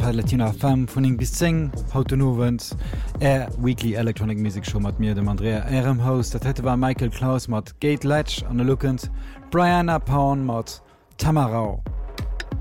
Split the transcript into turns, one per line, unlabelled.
Latina FM vun eng bis 10 Hautenowen Weekly Electronic Music Show mat mir dem Andrea Ehrenhaus, dat hätte war Michael Klaus mat Gate Latch an der Lookend, Brianna Pound mat Tamarau.